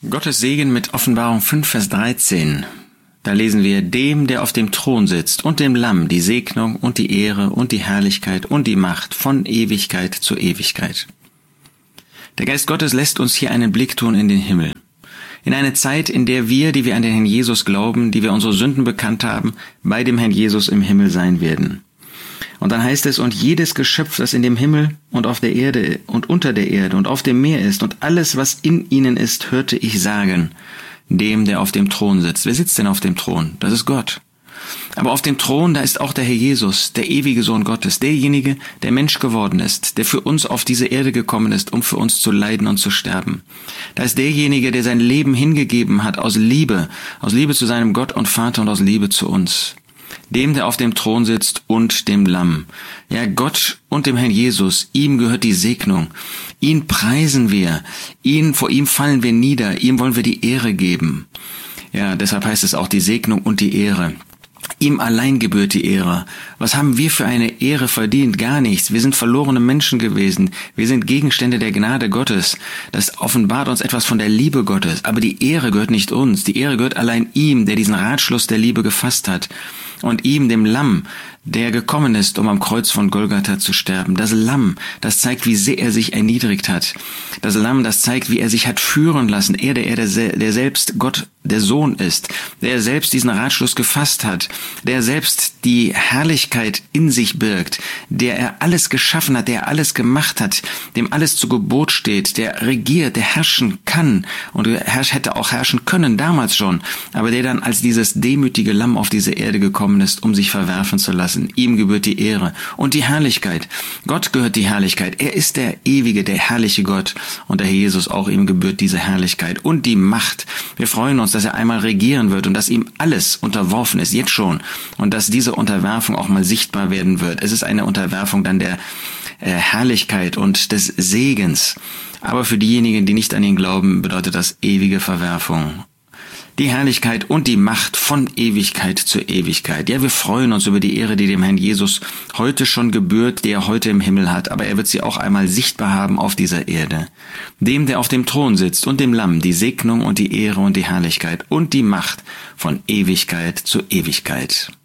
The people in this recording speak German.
Gottes Segen mit Offenbarung 5, Vers 13. Da lesen wir, dem, der auf dem Thron sitzt und dem Lamm, die Segnung und die Ehre und die Herrlichkeit und die Macht von Ewigkeit zu Ewigkeit. Der Geist Gottes lässt uns hier einen Blick tun in den Himmel. In eine Zeit, in der wir, die wir an den Herrn Jesus glauben, die wir unsere Sünden bekannt haben, bei dem Herrn Jesus im Himmel sein werden. Und dann heißt es, und jedes Geschöpf, das in dem Himmel und auf der Erde und unter der Erde und auf dem Meer ist und alles, was in ihnen ist, hörte ich sagen, dem, der auf dem Thron sitzt. Wer sitzt denn auf dem Thron? Das ist Gott. Aber auf dem Thron, da ist auch der Herr Jesus, der ewige Sohn Gottes, derjenige, der Mensch geworden ist, der für uns auf diese Erde gekommen ist, um für uns zu leiden und zu sterben. Da ist derjenige, der sein Leben hingegeben hat aus Liebe zu seinem Gott und Vater und aus Liebe zu uns. Dem, der auf dem Thron sitzt und dem Lamm. Ja, Gott und dem Herrn Jesus, ihm gehört die Segnung. Ihn preisen wir, vor ihm fallen wir nieder, ihm wollen wir die Ehre geben. Ja, deshalb heißt es auch die Segnung und die Ehre. Ihm allein gebührt die Ehre. Was haben wir für eine Ehre verdient? Gar nichts. Wir sind verlorene Menschen gewesen. Wir sind Gegenstände der Gnade Gottes. Das offenbart uns etwas von der Liebe Gottes. Aber die Ehre gehört nicht uns. Die Ehre gehört allein ihm, der diesen Ratschluss der Liebe gefasst hat. Und ihm, dem Lamm, der gekommen ist, um am Kreuz von Golgatha zu sterben. Das Lamm, das zeigt, wie sehr er sich erniedrigt hat. Das Lamm, das zeigt, wie er sich hat führen lassen. Er, der selbst Gott, der Sohn ist, der selbst diesen Ratschluss gefasst hat, der selbst die Herrlichkeit in sich birgt, der er alles geschaffen hat, der alles gemacht hat, dem alles zu Gebot steht, der regiert, der herrschen kann und hätte auch herrschen können, damals schon, aber der dann als dieses demütige Lamm auf diese Erde gekommen ist, um sich verwerfen zu lassen. Ihm gebührt die Ehre und die Herrlichkeit. Gott gehört die Herrlichkeit. Er ist der ewige, der herrliche Gott. Und der Herr Jesus, auch ihm gebührt diese Herrlichkeit und die Macht. Wir freuen uns, dass er einmal regieren wird und dass ihm alles unterworfen ist, jetzt schon. Und dass diese Unterwerfung auch mal sichtbar werden wird. Es ist eine Unterwerfung dann der Herrlichkeit und des Segens. Aber für diejenigen, die nicht an ihn glauben, bedeutet das ewige Verwerfung. Die Herrlichkeit und die Macht von Ewigkeit zu Ewigkeit. Ja, wir freuen uns über die Ehre, die dem Herrn Jesus heute schon gebührt, die er heute im Himmel hat, aber er wird sie auch einmal sichtbar haben auf dieser Erde. Dem, der auf dem Thron sitzt und dem Lamm, die Segnung und die Ehre und die Herrlichkeit und die Macht von Ewigkeit zu Ewigkeit.